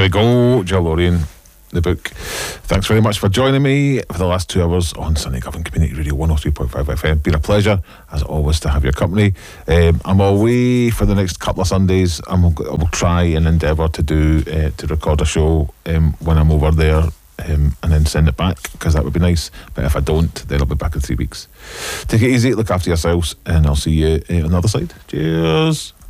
we go, Jill Lorien, the book. Thanks very much for joining me for the last 2 hours on Sunday Govan Community Radio 103.5 FM. Been a pleasure, as always, to have your company. I'm away for the next couple of Sundays. I will try and endeavour to record a show when I'm over there, and then send it back, because that would be nice. But if I don't, then I'll be back in 3 weeks. Take it easy, look after yourselves, and I'll see you on the other side. Cheers.